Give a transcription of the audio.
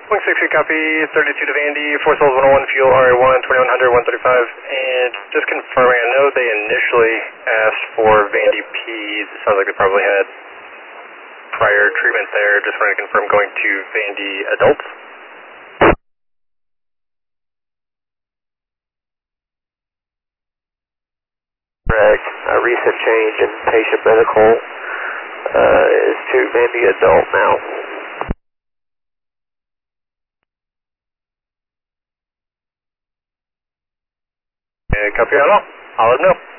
Wing 60, copy, 32 to Vandy, 4 souls 101, fuel RA1, 2100, 135, and just confirming, I know they initially asked for Vandy P's, it sounds like they probably had prior treatment there, just wanted to confirm going to Vandy Adults. Correct, a recent change in patient medical is to Vandy Adult now. Copy, hello. I'll let them know.